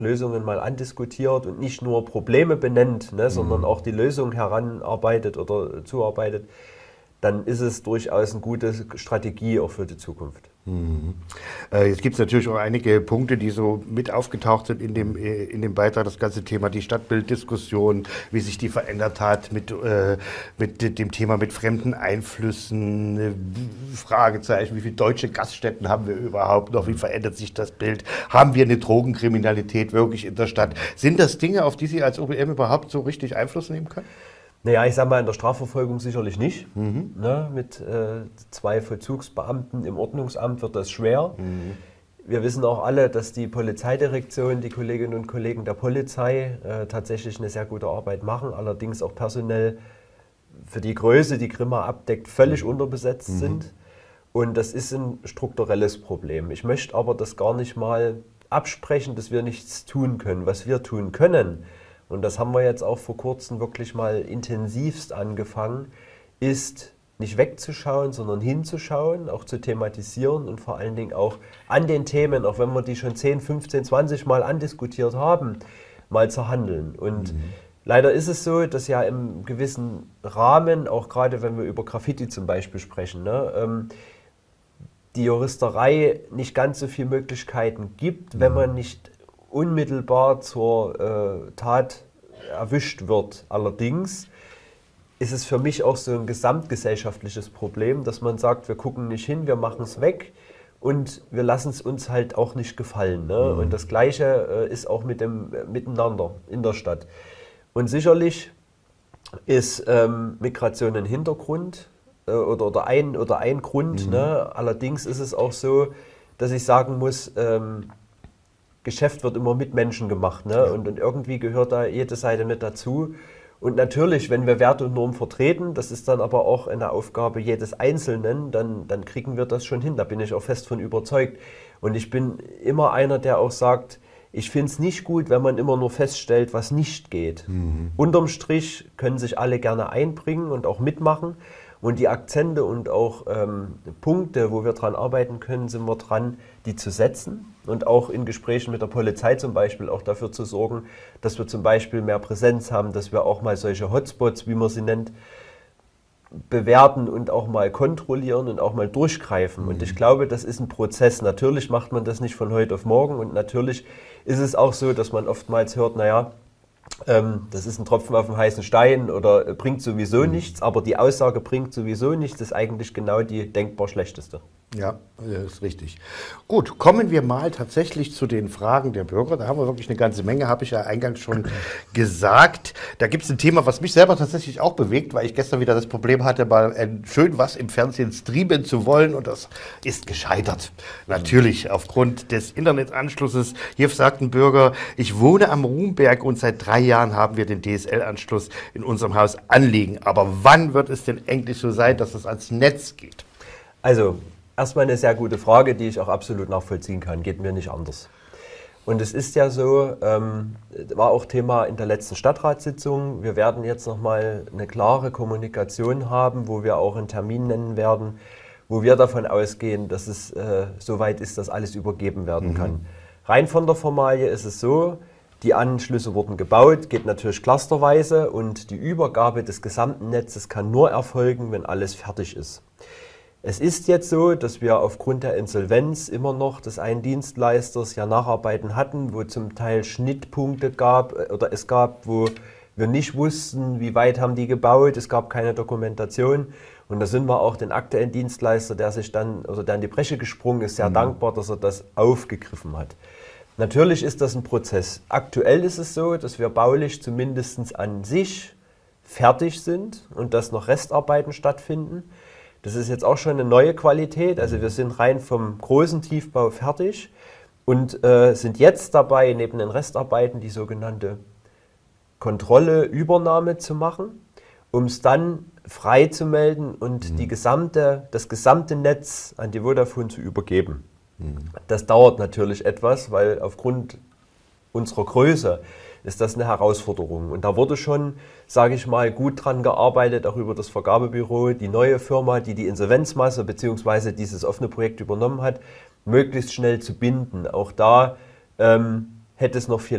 Lösungen mal andiskutiert und nicht nur Probleme benennt, ne, sondern auch die Lösung heranarbeitet oder zuarbeitet, dann ist es durchaus eine gute Strategie auch für die Zukunft. Jetzt gibt es natürlich auch einige Punkte, die so mit aufgetaucht sind in dem Beitrag. Das ganze Thema, die Stadtbilddiskussion, wie sich die verändert hat mit dem Thema mit fremden Einflüssen, Fragezeichen, wie viele deutsche Gaststätten haben wir überhaupt noch, wie verändert sich das Bild, haben wir eine Drogenkriminalität wirklich in der Stadt? Sind das Dinge, auf die Sie als OBM überhaupt so richtig Einfluss nehmen können? Naja, ich sage mal, in der Strafverfolgung sicherlich nicht. Ne, mit 2 Vollzugsbeamten im Ordnungsamt wird das schwer. Wir wissen auch alle, dass die Polizeidirektion, die Kolleginnen und Kollegen der Polizei tatsächlich eine sehr gute Arbeit machen, allerdings auch personell für die Größe, die Grimma abdeckt, völlig unterbesetzt sind. Und das ist ein strukturelles Problem. Ich möchte aber das gar nicht mal absprechen, dass wir nichts tun können. Was wir tun können, und das haben wir jetzt auch vor kurzem wirklich mal intensivst angefangen, ist nicht wegzuschauen, sondern hinzuschauen, auch zu thematisieren und vor allen Dingen auch an den Themen, auch wenn wir die schon 10, 15, 20 Mal andiskutiert haben, mal zu handeln. Und leider ist es so, dass ja im gewissen Rahmen, auch gerade wenn wir über Graffiti zum Beispiel sprechen, ne, die Juristerei nicht ganz so viele Möglichkeiten gibt, wenn man nicht unmittelbar zur Tat erwischt wird. Allerdings ist es für mich auch so ein gesamtgesellschaftliches Problem, dass man sagt, wir gucken nicht hin, wir machen es weg und wir lassen es uns halt auch nicht gefallen. Ne? Und das Gleiche ist auch mit dem Miteinander in der Stadt. Und sicherlich ist Migration ein Hintergrund oder ein Grund. Ne? Allerdings ist es auch so, dass ich sagen muss, Geschäft wird immer mit Menschen gemacht, ne? Und irgendwie gehört da jede Seite mit dazu. Und natürlich, wenn wir Werte und Normen vertreten, das ist dann aber auch eine Aufgabe jedes Einzelnen, dann kriegen wir das schon hin. Da bin ich auch fest von überzeugt. Und ich bin immer einer, der auch sagt, ich finde es nicht gut, wenn man immer nur feststellt, was nicht geht. Unterm Strich können sich alle gerne einbringen und auch mitmachen. Und die Akzente und auch Punkte, wo wir dran arbeiten können, sind wir dran, die zu setzen. Und auch in Gesprächen mit der Polizei zum Beispiel auch dafür zu sorgen, dass wir zum Beispiel mehr Präsenz haben, dass wir auch mal solche Hotspots, wie man sie nennt, bewerten und auch mal kontrollieren und auch mal durchgreifen. Und ich glaube, das ist ein Prozess. Natürlich macht man das nicht von heute auf morgen. Und natürlich ist es auch so, dass man oftmals hört, naja, das ist ein Tropfen auf dem heißen Stein oder bringt sowieso nichts, aber die Aussage bringt sowieso nichts, ist eigentlich genau die denkbar schlechteste. Ja, das ist richtig. Gut, kommen wir mal tatsächlich zu den Fragen der Bürger. Da haben wir wirklich eine ganze Menge, habe ich ja eingangs schon gesagt. Da gibt es ein Thema, was mich selber tatsächlich auch bewegt, weil ich gestern wieder das Problem hatte, mal schön was im Fernsehen streamen zu wollen und das ist gescheitert. Natürlich, aufgrund des Internetanschlusses. Hier sagt ein Bürger, ich wohne am Ruhmberg und seit 3 Jahren haben wir den DSL-Anschluss in unserem Haus anliegen. Aber wann wird es denn endlich so sein, dass es ans Netz geht? Also, erstmal eine sehr gute Frage, die ich auch absolut nachvollziehen kann. Geht mir nicht anders. Und es ist ja so, war auch Thema in der letzten Stadtratssitzung. Wir werden jetzt nochmal eine klare Kommunikation haben, wo wir auch einen Termin nennen werden, wo wir davon ausgehen, dass es soweit ist, dass alles übergeben werden kann. Rein von der Formalie ist es so, die Anschlüsse wurden gebaut, geht natürlich clusterweise und die Übergabe des gesamten Netzes kann nur erfolgen, wenn alles fertig ist. Es ist jetzt so, dass wir aufgrund der Insolvenz immer noch des einen Dienstleisters ja Nacharbeiten hatten, wo zum Teil Schnittpunkte gab oder es gab, wo wir nicht wussten, wie weit haben die gebaut, es gab keine Dokumentation. Und da sind wir auch den aktuellen Dienstleister, der sich dann oder der in die Bresche gesprungen ist, sehr dankbar, dass er das aufgegriffen hat. Natürlich ist das ein Prozess. Aktuell ist es so, dass wir baulich zumindest an sich fertig sind und dass noch Restarbeiten stattfinden. Das ist jetzt auch schon eine neue Qualität. Also wir sind rein vom großen Tiefbau fertig und sind jetzt dabei, neben den Restarbeiten die sogenannte Kontrolle, Übernahme zu machen, um es dann frei zu melden und das gesamte Netz an die Vodafone zu übergeben. Das dauert natürlich etwas, weil aufgrund unserer Größe ist das eine Herausforderung. Und da wurde schon, sage ich mal, gut dran gearbeitet, auch über das Vergabebüro, die neue Firma, die die Insolvenzmasse bzw. dieses offene Projekt übernommen hat, möglichst schnell zu binden. Auch da hätte es noch viel